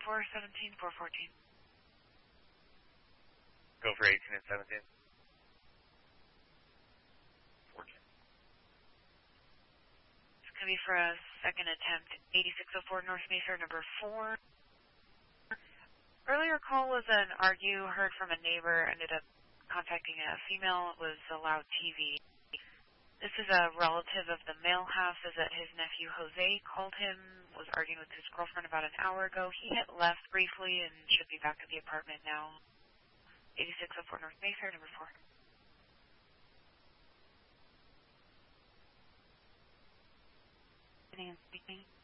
17, 414. Go for 18 and 17. 14. It's going to be for a second attempt. 8604 North Mayfair, number 4. Earlier call was an argue heard from a neighbor, ended up contacting a female. It was a loud TV. This is a relative of the male half, says that his nephew Jose called him, was arguing with his girlfriend about an hour ago. He had left briefly and should be back at the apartment now. 8604 North Mayfair, number 4. Speaking.